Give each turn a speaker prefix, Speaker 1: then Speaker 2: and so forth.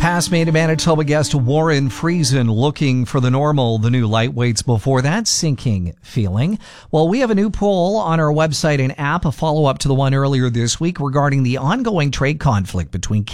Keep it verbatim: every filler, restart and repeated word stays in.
Speaker 1: past Maine to Manitoba guest Warren Friesen looking for the normal, the new lightweights before that sinking feeling. Well, we have a new poll on our website and app, a follow-up to the one earlier this week regarding the ongoing trade conflict between